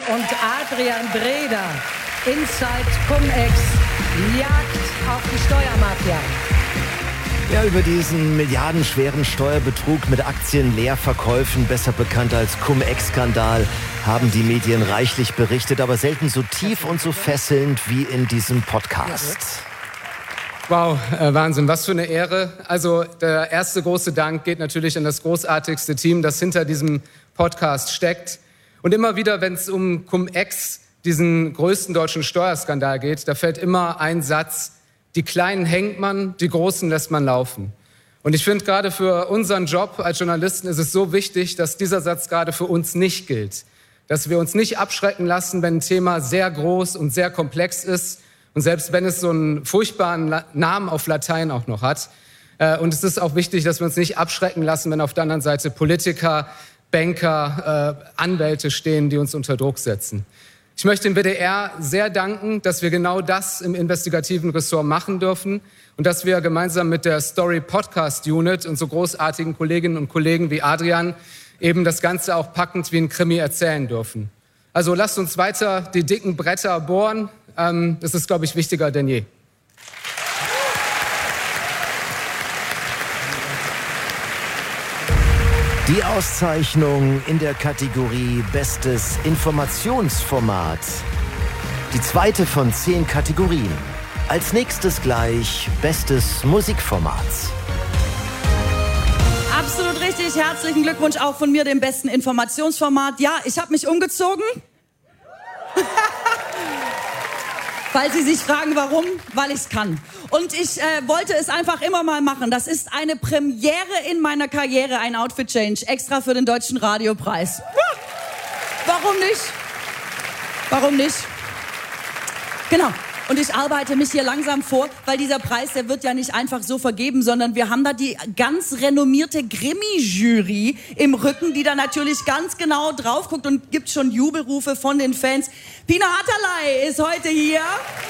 und Adrian Breda. Inside Cum-Ex, Jagd auf die Steuermafia. Ja, über diesen milliardenschweren Steuerbetrug mit Aktienleerverkäufen, besser bekannt als Cum-Ex-Skandal, haben die Medien reichlich berichtet, aber selten so tief und so fesselnd wie in diesem Podcast. Wow, Wahnsinn, was für eine Ehre. Also der erste große Dank geht natürlich an das großartigste Team, das hinter diesem Podcast steckt. Und immer wieder, wenn es um Cum-Ex, diesen größten deutschen Steuerskandal geht, da fällt immer ein Satz: Die Kleinen hängt man, die Großen lässt man laufen. Und ich finde, gerade für unseren Job als Journalisten ist es so wichtig, dass dieser Satz gerade für uns nicht gilt. Dass wir uns nicht abschrecken lassen, wenn ein Thema sehr groß und sehr komplex ist. Und selbst wenn es so einen furchtbaren Namen auf Latein auch noch hat. Und es ist auch wichtig, dass wir uns nicht abschrecken lassen, wenn auf der anderen Seite Politiker, Banker, Anwälte stehen, die uns unter Druck setzen. Ich möchte dem WDR sehr danken, dass wir genau das im investigativen Ressort machen dürfen und dass wir gemeinsam mit der Story Podcast Unit und so großartigen Kolleginnen und Kollegen wie Adrian eben das Ganze auch packend wie ein Krimi erzählen dürfen. Also lasst uns weiter die dicken Bretter bohren. Das ist, glaube ich, wichtiger denn je. Die Auszeichnung in der Kategorie Bestes Informationsformat. Die zweite von 10 Kategorien. Als nächstes gleich Bestes Musikformat. Absolut richtig. Herzlichen Glückwunsch auch von mir, dem besten Informationsformat. Ja, ich habe mich umgezogen. Falls Sie sich fragen, warum? Weil ich es kann. Und ich wollte es einfach immer mal machen. Das ist eine Premiere in meiner Karriere, ein Outfit-Change, extra für den Deutschen Radiopreis. Warum nicht? Warum nicht? Genau. Und ich arbeite mich hier langsam vor, weil dieser Preis, der wird ja nicht einfach so vergeben, sondern wir haben da die ganz renommierte Grimmy-Jury im Rücken, die da natürlich ganz genau drauf guckt und gibt schon Jubelrufe von den Fans. Pina Atalay ist heute hier.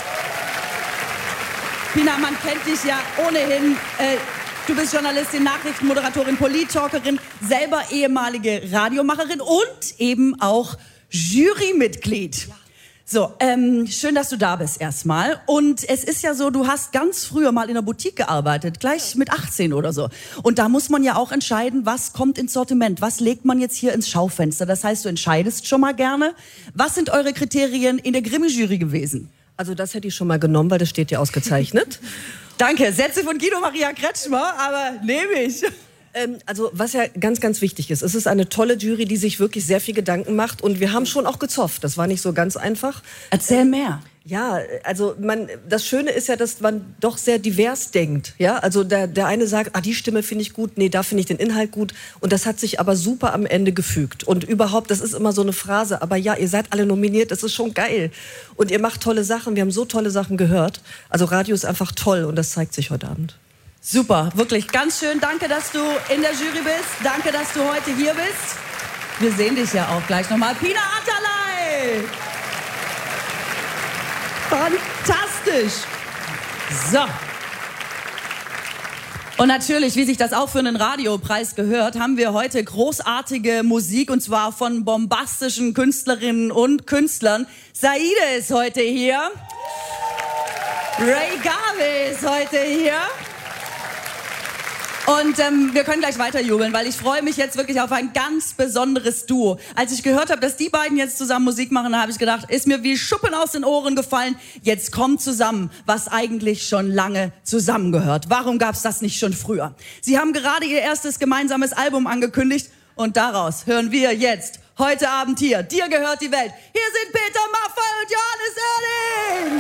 Pina, man kennt dich ja ohnehin. Du bist Journalistin, Nachrichtenmoderatorin, Polit-Talkerin, selber ehemalige Radiomacherin und eben auch Jurymitglied. So, schön, dass du da bist erstmal. Und es ist ja so, du hast ganz früher mal in der Boutique gearbeitet, gleich mit 18 oder so. Und da muss man ja auch entscheiden, was kommt ins Sortiment, was legt man jetzt hier ins Schaufenster. Das heißt, du entscheidest schon mal gerne. Was sind eure Kriterien in der Grimmy-Jury gewesen? Also das hätte ich schon mal genommen, weil das steht ja ausgezeichnet. Danke, Sätze von Guido Maria Kretschmer, aber nehme ich. Also was ja ganz, ganz wichtig ist, es ist eine tolle Jury, die sich wirklich sehr viel Gedanken macht und wir haben schon auch gezofft. Das war nicht so ganz einfach. Erzähl mehr. Ja, also das Schöne ist ja, dass man doch sehr divers denkt. Ja, also der eine sagt, die Stimme finde ich gut, nee, da finde ich den Inhalt gut. Und das hat sich aber super am Ende gefügt. Und überhaupt, das ist immer so eine Phrase, aber ja, ihr seid alle nominiert, das ist schon geil. Und ihr macht tolle Sachen, wir haben so tolle Sachen gehört. Also Radio ist einfach toll und das zeigt sich heute Abend. Super, wirklich ganz schön. Danke, dass du in der Jury bist. Danke, dass du heute hier bist. Wir sehen dich ja auch gleich nochmal. Pina Atalay! Fantastisch! So. Und natürlich, wie sich das auch für einen Radiopreis gehört, haben wir heute großartige Musik und zwar von bombastischen Künstlerinnen und Künstlern. Saide ist heute hier. Ray Garvey ist heute hier. Und wir können gleich weiter jubeln, weil ich freue mich jetzt wirklich auf ein ganz besonderes Duo. Als ich gehört habe, dass die beiden jetzt zusammen Musik machen, da habe ich gedacht, ist mir wie Schuppen aus den Ohren gefallen. Jetzt kommt zusammen, was eigentlich schon lange zusammengehört. Warum gab's das nicht schon früher? Sie haben gerade ihr erstes gemeinsames Album angekündigt und daraus hören wir jetzt heute Abend hier. Dir gehört die Welt. Hier sind Peter Maffay und Johannes Oerding.